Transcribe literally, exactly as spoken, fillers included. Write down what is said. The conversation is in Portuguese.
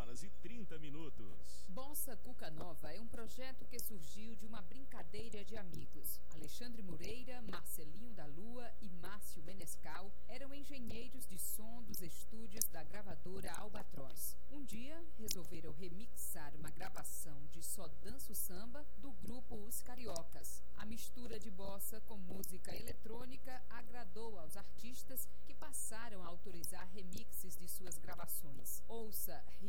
horas e trinta minutos. Bossa Cuca Nova é um projeto que surgiu de uma brincadeira de amigos. Alexandre Moreira, Marcelinho da Lua e Márcio Menescal eram engenheiros de som dos estúdios da gravadora Albatroz. Um dia, resolveram remixar uma gravação de Só Danço Samba do grupo Os Cariocas. A mistura de bossa com música eletrônica agradou aos artistas que passaram a autorizar remixes de suas gravações. Ouça